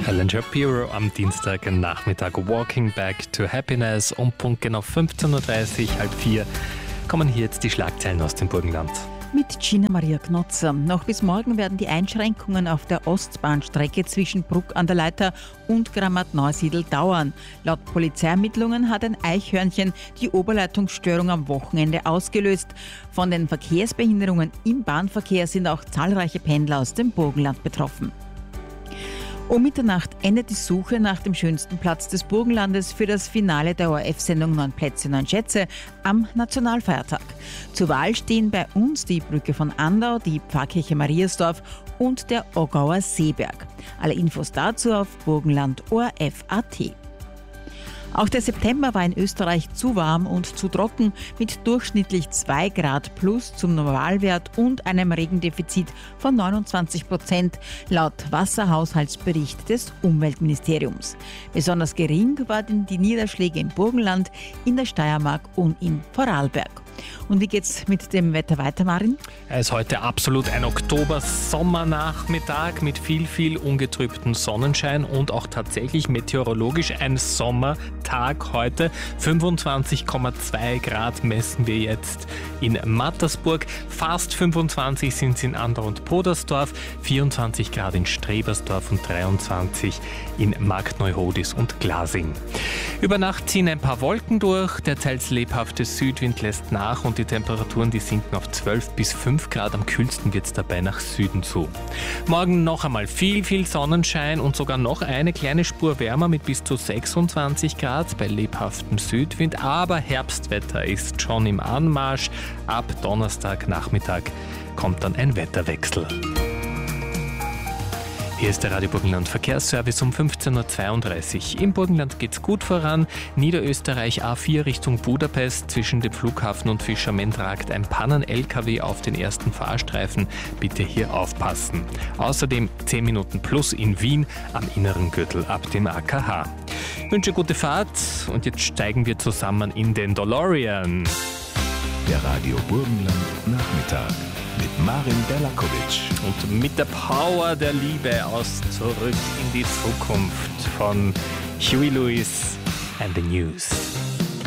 Helen Shapiro am Dienstagnachmittag. Walking Back to Happiness um Punkt genau 15.30 Uhr, halb 4, kommen hier jetzt die Schlagzeilen aus dem Burgenland. Mit Gina Maria Knotzer. Noch bis morgen werden die Einschränkungen auf der Ostbahnstrecke zwischen Bruck an der Leitha und Grammat-Neusiedl dauern. Laut Polizeiermittlungen hat ein Eichhörnchen die Oberleitungsstörung am Wochenende ausgelöst. Von den Verkehrsbehinderungen im Bahnverkehr sind auch zahlreiche Pendler aus dem Burgenland betroffen. Um Mitternacht endet die Suche nach dem schönsten Platz des Burgenlandes für das Finale der ORF-Sendung 9 Plätze, 9 Schätze am Nationalfeiertag. Zur Wahl stehen bei uns die Brücke von Andau, die Pfarrkirche Mariasdorf und der Oggauer Seeberg. Alle Infos dazu auf burgenland.orf.at. Auch der September war in Österreich zu warm und zu trocken mit durchschnittlich 2 Grad plus zum Normalwert und einem Regendefizit von 29% laut Wasserhaushaltsbericht des Umweltministeriums. Besonders gering waren die Niederschläge im Burgenland, in der Steiermark und in Vorarlberg. Und wie geht's mit dem Wetter weiter, Marin? Es ist heute absolut ein Oktober-Sommernachmittag mit viel ungetrübtem Sonnenschein und auch tatsächlich meteorologisch ein Sommertag heute. 25,2 Grad messen wir jetzt in Mattersburg. Fast 25 sind es in Andau und Podersdorf, 24 Grad in Strebersdorf und 23 in Marktneuhodis und Glasing. Über Nacht ziehen ein paar Wolken durch, der teils lebhafte Südwind lässt nach und die Temperaturen, die sinken auf 12 bis 5 Grad. Am kühlsten wird es dabei nach Süden zu. Morgen noch einmal viel Sonnenschein und sogar noch eine kleine Spur wärmer mit bis zu 26 Grad bei lebhaftem Südwind. Aber Herbstwetter ist schon im Anmarsch. Ab Donnerstagnachmittag kommt dann ein Wetterwechsel. Hier ist der Radio Burgenland Verkehrsservice um 15.32 Uhr. Im Burgenland geht's gut voran. Niederösterreich A4 Richtung Budapest. Zwischen dem Flughafen und Fischermenn ragt ein Pannen-LKW auf den ersten Fahrstreifen. Bitte hier aufpassen. Außerdem 10 Minuten plus in Wien am inneren Gürtel ab dem AKH. Ich wünsche gute Fahrt und jetzt steigen wir zusammen in den DeLorean. Der Radio Burgenland Nachmittag mit Marin Delakovic. Und mit der Power der Liebe aus Zurück in die Zukunft von Huey Lewis and the News.